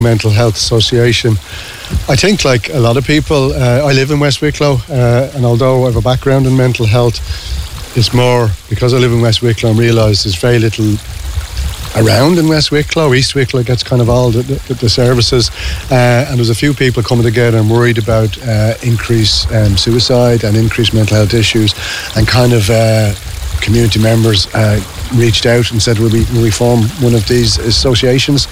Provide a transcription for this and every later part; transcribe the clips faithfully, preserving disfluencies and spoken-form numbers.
Mental Health Association. I think, like a lot of people, uh, I live in West Wicklow, uh, and although I have a background in mental health, it's more because I live in West Wicklow and realise there's very little around in West Wicklow. East Wicklow gets kind of all the, the, the services, uh, and there's a few people coming together and worried about uh, increased um, suicide and increased mental health issues, and kind of uh, community members uh, reached out and said, will we, will we form one of these associations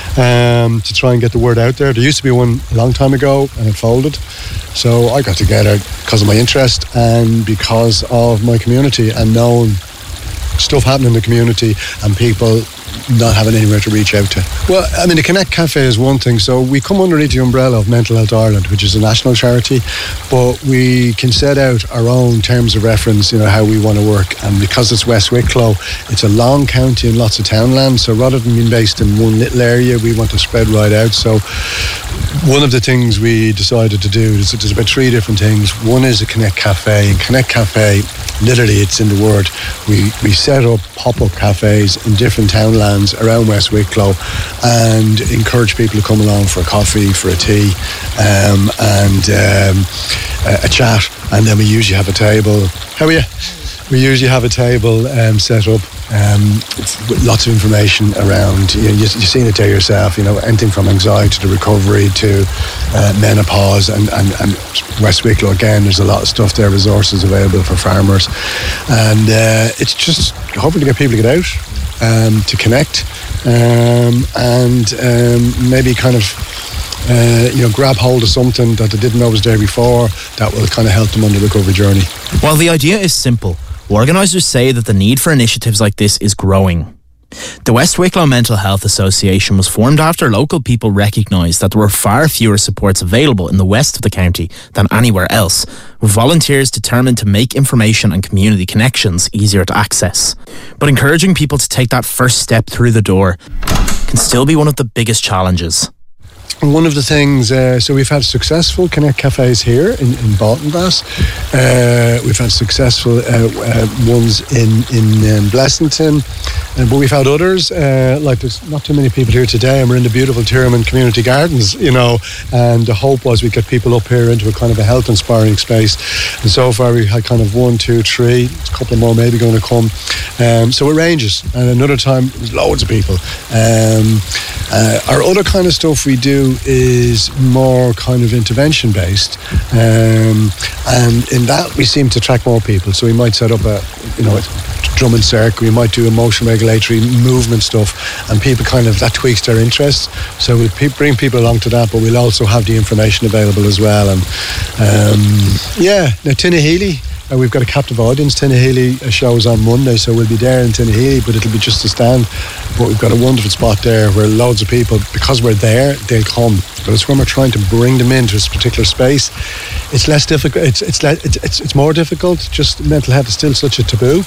um, to try and get the word out there. There used to be one a long time ago and it folded, so I got together because of my interest and because of my community and knowing stuff happening in the community and people not having anywhere to reach out to. Well, I mean, the Connect Cafe is one thing. So we come underneath the umbrella of Mental Health Ireland, which is a national charity, but we can set out our own terms of reference, you know, how we want to work. And because it's West Wicklow, it's a long county and lots of townland. So rather than being based in one little area, we want to spread right out. So one of the things we decided to do is there's about three different things. One is a Connect Cafe, and Connect Cafe, literally it's in the word. We we set up pop-up cafes in different townlands around West Wicklow and encourage people to come along for a coffee, for a tea, um, and um, a, a chat. And then we usually have a table. How are you? We usually have a table um, set up um, with lots of information around. You know, you, you've seen it there yourself. You know, anything from anxiety to recovery to uh, menopause, and, and, and West Wicklow again. There's a lot of stuff there, resources available for farmers, and uh, it's just hoping to get people to get out, um, to connect, um, and um, maybe kind of. Uh, you know, grab hold of something that they didn't know was there before that will kind of help them on the recovery journey. While the idea is simple, organisers say that the need for initiatives like this is growing. The West Wicklow Mental Health Association was formed after local people recognised that there were far fewer supports available in the west of the county than anywhere else, with volunteers determined to make information and community connections easier to access. But encouraging people to take that first step through the door can still be one of the biggest challenges. One of the things, uh, so we've had successful Connect Cafes here in, in Baltinglass. Uh, we've had successful uh, uh, ones in, in um, Blessington, uh, but we've had others, uh, like there's not too many people here today, and we're in the beautiful Tyriman Community Gardens, you know, and the hope was we'd get people up here into a kind of a health inspiring space. And so far we've had kind of one, two, three, a couple more maybe going to come. Um, so it ranges. And another time, there's loads of people. Um, uh, our other kind of stuff we do is more kind of intervention based, um, and in that we seem to attract more people. So we might set up a, you know, a drum and circle. We might do emotion regulatory movement stuff, and people kind of, that tweaks their interests. So we'll pe- bring people along to that, but we'll also have the information available as well. And um, yeah, now Tinnahealy. Uh, we've got a captive audience. Tinnahealy uh, shows on Monday, so we'll be there in Tinnahealy, but it'll be just a stand. But we've got a wonderful spot there where loads of people, because we're there, they'll come. But it's when we're trying to bring them into this particular space, it's less difficult. It's it's le- it's, it's it's more difficult. Just mental health is still such a taboo.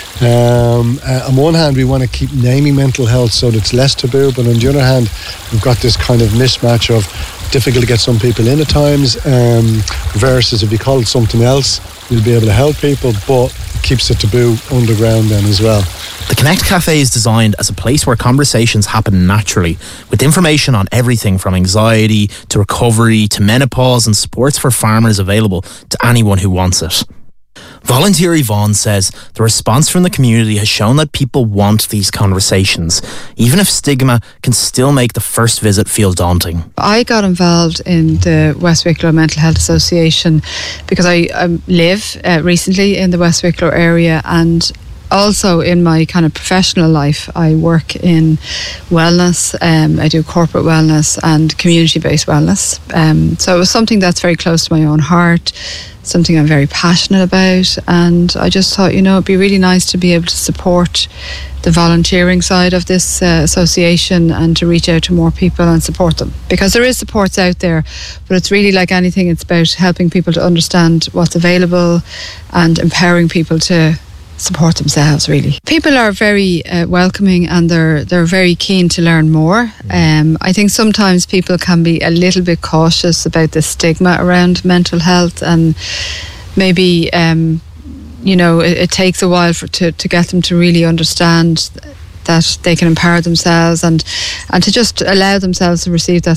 Um, uh, on one hand, we want to keep naming mental health so that it's less taboo, but on the other hand, we've got this kind of mismatch of difficult to get some people in at times, um, versus if you call it something else, we'll be able to help people, but it keeps it taboo underground then as well. The Connect Cafe is designed as a place where conversations happen naturally, with information on everything from anxiety to recovery to menopause and supports for farmers available to anyone who wants it. Volunteer Yvonne says the response from the community has shown that people want these conversations, even if stigma can still make the first visit feel daunting. I got involved in the West Wicklow Mental Health Association because I um, live uh, recently in the West Wicklow area, and also in my kind of professional life I work in wellness. um, I do corporate wellness and community-based wellness, um, so it was something that's very close to my own heart, something I'm very passionate about, and I just thought, you know, it'd be really nice to be able to support the volunteering side of this uh, association and to reach out to more people and support them, because there is supports out there, but it's really like anything, it's about helping people to understand what's available and empowering people to support themselves, really. People are very uh, welcoming, and they're they're very keen to learn more. Um, I think sometimes people can be a little bit cautious about the stigma around mental health, and maybe um, you know it, it takes a while for to, to get them to really understand that they can empower themselves and and to just allow themselves to receive that